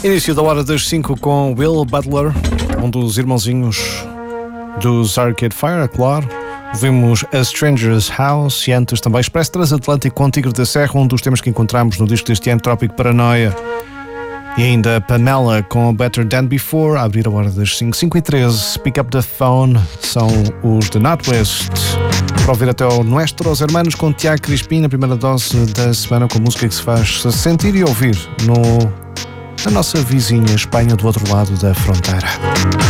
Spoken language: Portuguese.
Início da hora das 5 com Will Butler, um dos irmãozinhos dos Arcade Fire, claro. Ouvimos A Stranger's House e antes também Expresso Transatlântico com Tigre da Serra, um dos temas que encontramos no disco deste ano, Trópico Paranoia. E ainda Pamela com Better Than Before, a abrir a hora das 5h13. Pick Up the Phone são os The Northwest. Para ouvir até o Nuestros Hermanos com Tiago Crispim, a primeira dose da semana com música que se faz sentir e ouvir na nossa vizinha Espanha, do outro lado da fronteira.